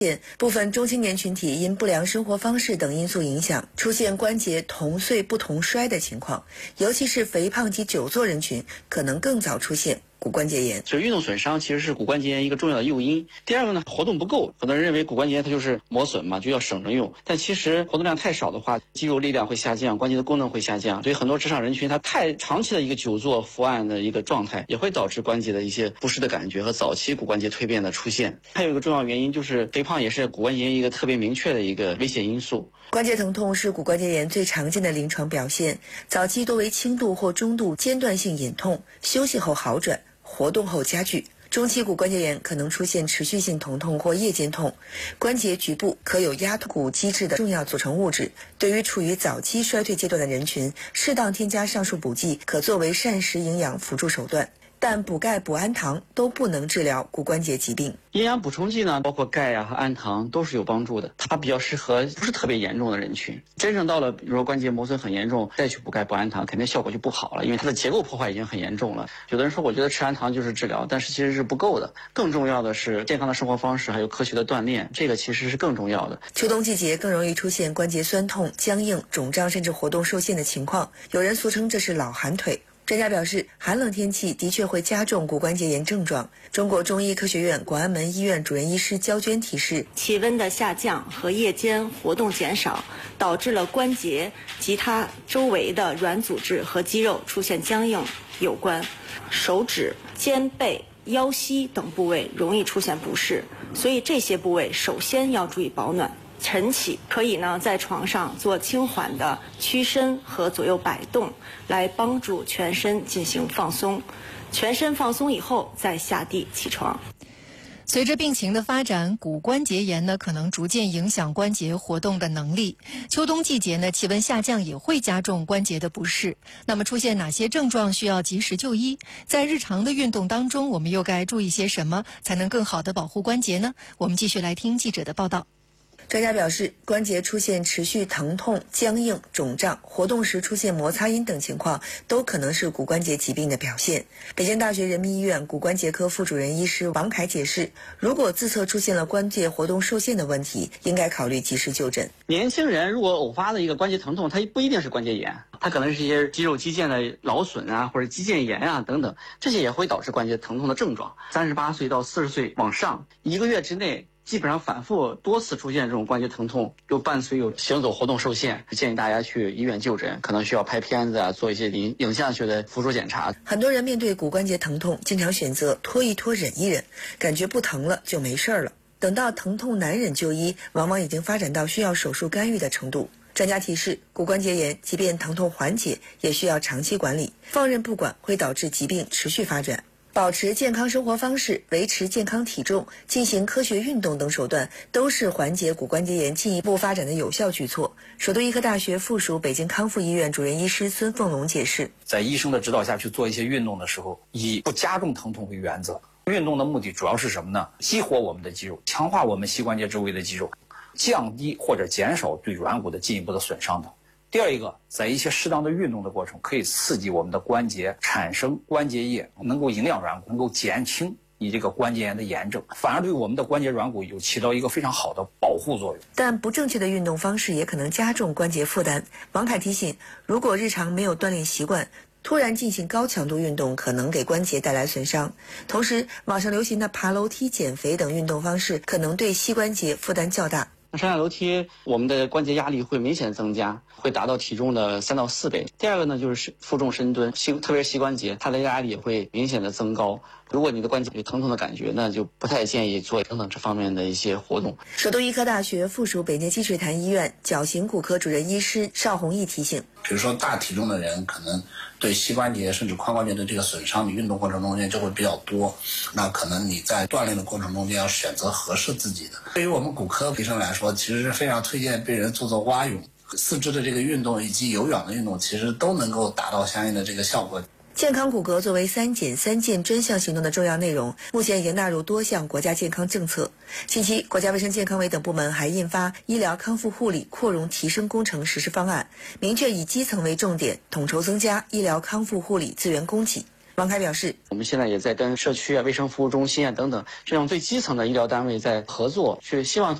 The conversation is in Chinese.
部分中青年群体因不良生活方式等因素影响，出现关节同岁不同衰的情况，尤其是肥胖及久坐人群可能更早出现骨关节炎。 所以运动损伤其实是骨关节炎一个重要的诱因。第二个呢，活动不够，很多人认为骨关节炎它就是磨损嘛，就要省着用。但其实活动量太少的话，肌肉力量会下降，关节的功能会下降。所以很多职场人群他太长期的一个久坐伏案的一个状态，也会导致关节的一些不适的感觉和早期骨关节蜕变的出现。还有一个重要原因就是肥胖也是骨关节炎一个特别明确的一个危险因素。 关节疼痛是骨关节炎最常见的临床表现，早期多为轻度或中度间断性隐痛，休息后好转，活动后加剧。中期骨关节炎可能出现持续性疼痛或夜间痛，关节局部可有压骨机制的重要组成物质。对于处于早期衰退阶段的人群，适当添加上述补剂可作为膳食营养辅助手段。但补钙、补氨糖都不能治疗骨关节疾病。 营养补充剂呢，包括钙和氨糖都是有帮助的，它比较适合不是特别严重的人群。真正到了比如说关节磨损很严重，再去补钙、补氨糖，肯定效果就不好了，因为它的结构破坏已经很严重了。有的人说我觉得吃氨糖就是治疗，但是其实是不够的。更重要的是健康的生活方式，还有科学的锻炼，这个其实是更重要的。 秋冬季节更容易出现关节酸痛、僵硬、肿胀，甚至活动受限的情况，有人俗称这是老寒腿。专家表示，寒冷天气的确会加重骨关节炎症状。中国中医科学院广安门医院主任医师焦娟提示， 气温的下降和夜间活动减少，导致了关节及它周围的软组织和肌肉出现僵硬有关。手指、肩背、腰膝等部位容易出现不适，所以这些部位首先要注意保暖。晨起可以呢在床上做轻缓的屈伸和左右摆动，来帮助全身进行放松。全身放松以后再下地起床。 随着病情的发展，骨关节炎呢可能逐渐影响关节活动的能力。秋冬季节呢，气温下降也会加重关节的不适。那么出现哪些症状需要及时就医？在日常的运动当中，我们又该注意些什么，才能更好地保护关节呢？我们继续来听记者的报道。 专家表示，关节出现持续疼痛、僵硬、肿胀，活动时出现摩擦音等情况，都可能是骨关节疾病的表现。北京大学人民医院骨关节科副主任医师王凯解释，如果自测出现了关节活动受限的问题，应该考虑及时就诊。 年轻人如果偶发的一个关节疼痛，它不一定是关节炎，它可能是一些肌肉肌腱的劳损啊，或者肌腱炎啊等等，这些也会导致关节疼痛的症状。38岁到40岁往上，1个月之内基本上反复多次出现这种关节疼痛，又伴随有行走活动受限，建议大家去医院就诊，可能需要拍片子啊，做一些影像学的辅助检查。 很多人面对骨关节疼痛，经常选择拖一拖、忍一忍，感觉不疼了就没事了。等到疼痛难忍就医，往往已经发展到需要手术干预的程度。专家提示，骨关节炎即便疼痛缓解，也需要长期管理，放任不管会导致疾病持续发展。保持健康生活方式，维持健康体重，进行科学运动等手段，都是缓解骨关节炎进一步发展的有效举措。首都医科大学附属北京康复医院主任医师孙凤龙解释， 在医生的指导下去做一些运动的时候，以不加重疼痛为原则。运动的目的主要是什么呢？激活我们的肌肉，强化我们膝关节周围的肌肉，降低或者减少对软骨的进一步的损伤等。第二一个，在一些适当的运动的过程，可以刺激我们的关节产生关节液，能够营养软骨，能够减轻你这个关节炎的炎症，反而对我们的关节软骨有起到一个非常好的保护作用。 但不正确的运动方式也可能加重关节负担。王凯提醒，如果日常没有锻炼习惯，突然进行高强度运动可能给关节带来损伤。同时，网上流行的爬楼梯、减肥等运动方式可能对膝关节负担较大。 上下楼梯，我们的关节压力会明显增加，会达到体重的3到4倍。第二个呢，就是负重深蹲，特别是膝关节，它的压力也会明显的增高。如果你的关节有疼痛的感觉，那就不太建议做等等这方面的一些活动。 首都医科大学附属北京积水潭医院矫形骨科主任医师邵宏毅提醒， 比如说大体重的人可能对膝关节甚至髋关节的这个损伤，你运动过程中间就会比较多，那可能你在锻炼的过程中间要选择合适自己的。对于我们骨科医生来说，其实是非常推荐病人做蛙泳，四肢的这个运动以及有氧的运动其实都能够达到相应的这个效果。 健康骨骼作为3减3健专项行动的重要内容，目前已经纳入多项国家健康政策。近期，国家卫生健康委等部门还印发《医疗康复护理扩容提升工程实施方案》，明确以基层为重点，统筹增加医疗康复护理资源供给。 王凯表示， 我们现在也在跟社区啊、卫生服务中心啊等等这种最基层的医疗单位在合作，去希望